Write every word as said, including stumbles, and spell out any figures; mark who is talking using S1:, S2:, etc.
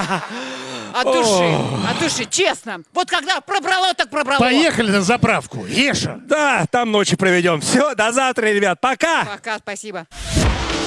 S1: От души, от души, честно. Вот когда пробрало, так пробрало.
S2: Поехали на заправку, Еша.
S3: Да, там ночи проведем. Все, до завтра, ребят. Пока.
S1: Пока, спасибо.